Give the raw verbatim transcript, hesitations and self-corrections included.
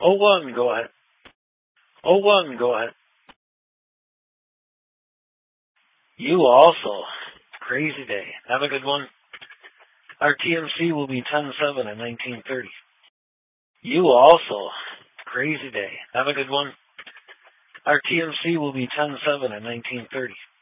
oh one, go ahead. oh one, go ahead. You also. Crazy day. Have a good one. Our T M C will be ten seven at nineteen thirty. You also. Crazy day. Have a good one. Our T M C will be ten seven at nineteen thirty.